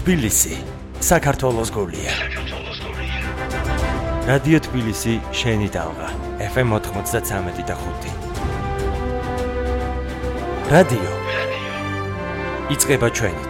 თბილისი, საქართველოს გულია. რადიო თბილისი, შენი ტალღა, FM 93.5. რადიო. იწყება ჩვენი